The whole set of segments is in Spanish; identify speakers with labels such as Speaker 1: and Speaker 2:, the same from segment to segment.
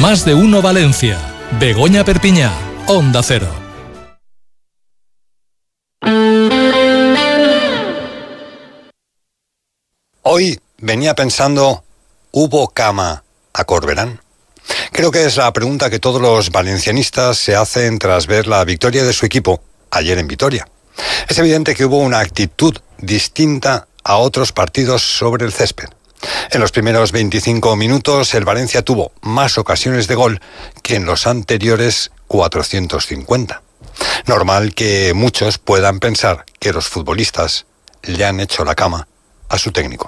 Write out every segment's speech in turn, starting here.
Speaker 1: Más de uno Valencia. Begoña Perpiñá, Onda Cero.
Speaker 2: Hoy venía pensando, ¿hubo cama a Corberán? Creo que es la pregunta que todos los valencianistas se hacen tras ver la victoria de su equipo ayer en Vitoria. Es evidente que hubo una actitud distinta a otros partidos sobre el césped. En los primeros 25 minutos el Valencia tuvo más ocasiones de gol que en los anteriores 450. Normal que muchos puedan pensar que los futbolistas le han hecho la cama a su técnico.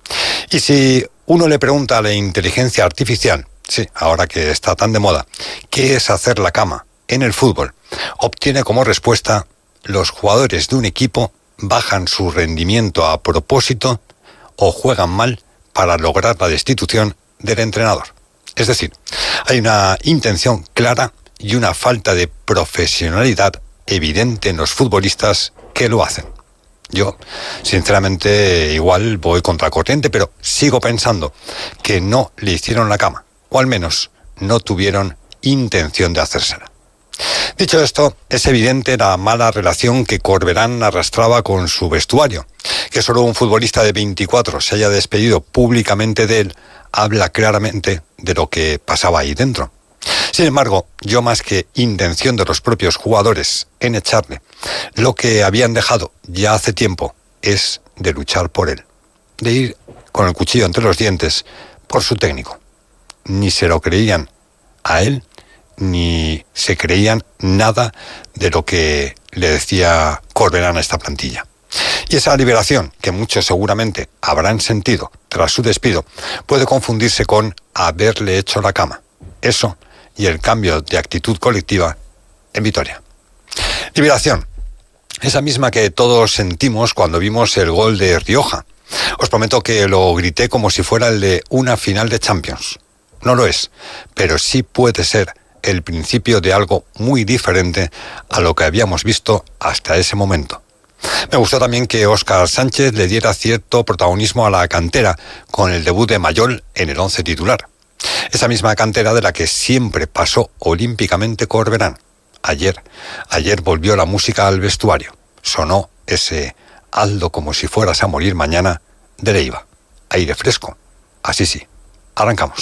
Speaker 2: Y si uno le pregunta a la inteligencia artificial, sí, ahora que está tan de moda, ¿qué es hacer la cama en el fútbol?, obtiene como respuesta: los jugadores de un equipo bajan su rendimiento a propósito o juegan mal para lograr la destitución del entrenador. Es decir, hay una intención clara y una falta de profesionalidad evidente en los futbolistas que lo hacen. Yo, sinceramente, igual voy contracorriente, pero sigo pensando que no le hicieron la cama, o al menos no tuvieron intención de hacérsela. Dicho esto, es evidente la mala relación que Corberán arrastraba con su vestuario. Que solo un futbolista de 24 se haya despedido públicamente de él habla claramente de lo que pasaba ahí dentro. Sin embargo, yo, más que intención de los propios jugadores en echarle, lo que habían dejado ya hace tiempo es de luchar por él, de ir con el cuchillo entre los dientes por su técnico. Ni se lo creían a él, ni se creían nada de lo que le decía Corberán a esta plantilla. Y esa liberación, que muchos seguramente habrán sentido tras su despido, puede confundirse con haberle hecho la cama. Eso y el cambio de actitud colectiva en Vitoria. Liberación, esa misma que todos sentimos cuando vimos el gol de Rioja. Os prometo que lo grité como si fuera el de una final de Champions. No lo es, pero sí puede ser el principio de algo muy diferente a lo que habíamos visto hasta ese momento. Me gustó también que Óscar Sánchez le diera cierto protagonismo a la cantera con el debut de Mayol en el 11 titular. Esa misma cantera de la que siempre pasó olímpicamente Corberán. Ayer volvió la música al vestuario. Sonó ese "hazlo como si fueras a morir mañana" de Leiva. Aire fresco. Así sí. Arrancamos.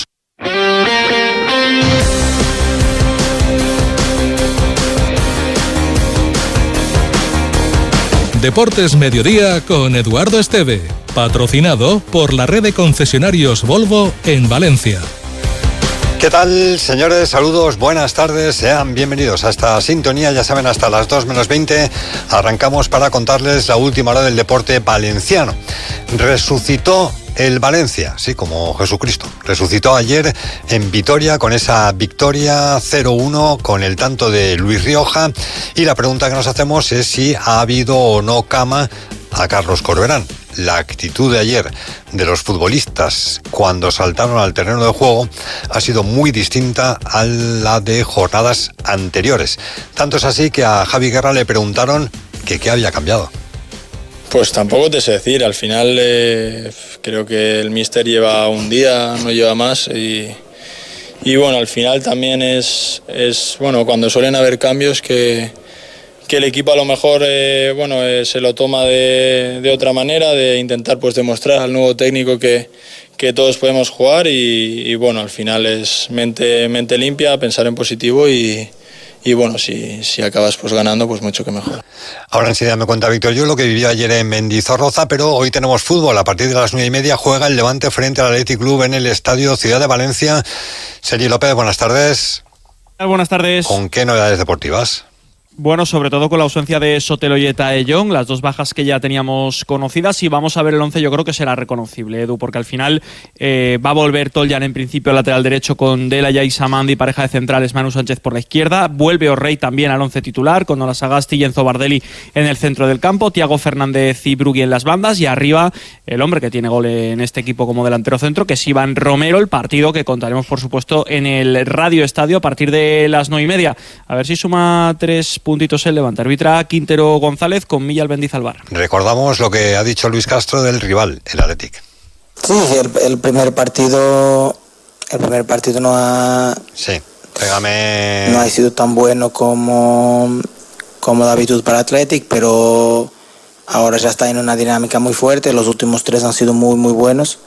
Speaker 1: Deportes Mediodía con Eduardo Esteve, patrocinado por la red de concesionarios Volvo en Valencia.
Speaker 2: ¿Qué tal, señores? Saludos, buenas tardes, sean bienvenidos a esta sintonía. Ya saben, hasta las 2 menos 20 arrancamos para contarles la última hora del deporte valenciano. Resucitó el Valencia, sí, como Jesucristo. Resucitó ayer en Vitoria con esa victoria 0-1 con el tanto de Luis Rioja. Y la pregunta que nos hacemos es si ha habido o no cama a Carlos Corberán. La actitud de ayer de los futbolistas cuando saltaron al terreno de juego ha sido muy distinta a la de jornadas anteriores. Tanto es así que a Javi Guerra le preguntaron que qué había cambiado.
Speaker 3: Pues tampoco te sé decir, al final creo que el míster lleva un día, no lleva más y bueno, al final también es bueno, cuando suelen haber cambios que el equipo a lo mejor se lo toma de otra manera, de intentar pues demostrar al nuevo técnico que todos podemos jugar y bueno, al final es mente limpia, pensar en positivo y bueno, si acabas pues ganando, pues mucho que mejor.
Speaker 2: Ahora enseguida me cuenta Víctor yo lo que vivió ayer en Mendizorroza, pero hoy tenemos fútbol. A partir de las 9:30 juega el Levante frente al Athletic Club en el Estadio Ciudad de Valencia. Sergi López, buenas tardes.
Speaker 4: Buenas tardes.
Speaker 2: ¿Con qué novedades deportivas?
Speaker 4: Bueno, sobre todo con la ausencia de Sotelo y Etaellón, las dos bajas que ya teníamos conocidas, y vamos a ver el 11, yo creo que será reconocible, Edu, porque al final va a volver Toljan en principio lateral derecho con Dela y Samandi, pareja de centrales, Manu Sánchez por la izquierda, vuelve Orrey también al 11 titular, con Ola Sagasti y Enzo Bardelli en el centro del campo, Thiago Fernández y Brugui en las bandas, y arriba el hombre que tiene gol en este equipo como delantero centro, que es Iván Romero, el partido que contaremos por supuesto en el Radio Estadio a partir de las 9:30. A ver si suma 3 puntitos el Levante. Arbitra Quintero González con Milla Albendizalbar.
Speaker 2: Recordamos lo que ha dicho Luis Castro del rival, el Athletic.
Speaker 5: Sí, el primer partido el primer partido no ha sido tan bueno como de habitude para Athletic, pero ahora ya está en una dinámica muy fuerte. Los últimos 3 han sido muy muy buenos,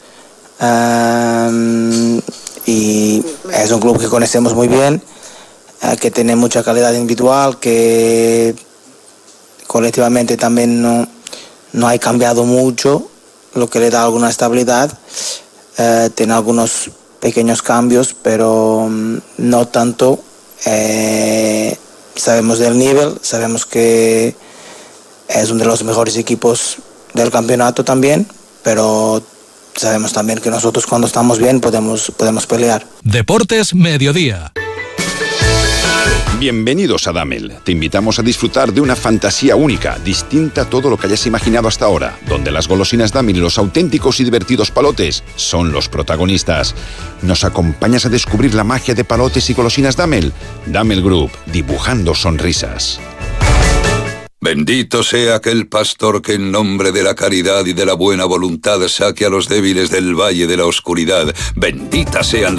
Speaker 5: y es un club que conocemos muy bien, que tiene mucha calidad individual, que colectivamente también no ha cambiado mucho, lo que le da alguna estabilidad. Tiene algunos pequeños cambios, pero no tanto. Sabemos del nivel, sabemos que es uno de los mejores equipos del campeonato también, pero sabemos también que nosotros cuando estamos bien podemos pelear.
Speaker 1: Deportes Mediodía.
Speaker 6: Bienvenidos a Damel. Te invitamos a disfrutar de una fantasía única, distinta a todo lo que hayas imaginado hasta ahora, donde las golosinas Damel y los auténticos y divertidos palotes son los protagonistas. ¿Nos acompañas a descubrir la magia de palotes y golosinas Damel? Damel Group, dibujando sonrisas.
Speaker 7: Bendito sea aquel pastor que en nombre de la caridad y de la buena voluntad saque a los débiles del valle de la oscuridad. Benditas sean las